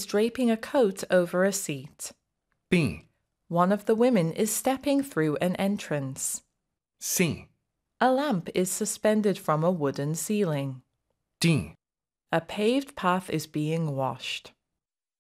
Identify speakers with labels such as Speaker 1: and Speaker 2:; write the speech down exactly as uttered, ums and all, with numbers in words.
Speaker 1: is draping a coat over a seat.
Speaker 2: B.
Speaker 1: One of the women is stepping through an entrance.
Speaker 2: C.
Speaker 1: A lamp is suspended from a wooden ceiling.
Speaker 2: D.
Speaker 1: A paved path is being washed.